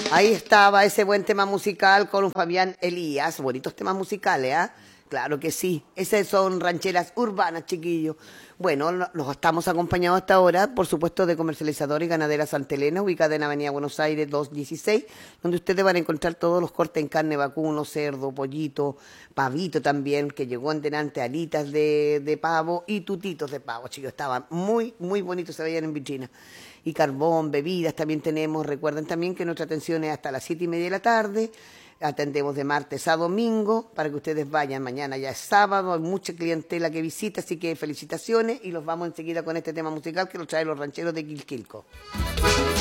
Ahí estaba ese buen tema musical con Fabián Elías. Bonitos temas musicales, ¿ah? Claro que sí. Esas son rancheras urbanas, chiquillos. Bueno, los estamos acompañados hasta ahora, por supuesto, de Comercializadora y Ganadera Santa Elena, ubicada en Avenida Buenos Aires 216, donde ustedes van a encontrar todos los cortes en carne, vacuno, cerdo, pollito, pavito también, que llegó en delante, alitas de pavo y tutitos de pavo, chicos. Estaban muy, muy bonitos, se veían en vitrina. Y carbón, bebidas también tenemos. Recuerden también que nuestra atención es hasta las 7:30 de la tarde. Atendemos de martes a domingo para que ustedes vayan. Mañana ya es sábado, hay mucha clientela que visita, así que felicitaciones y los vamos enseguida con este tema musical que lo traen los rancheros de Quilquilco.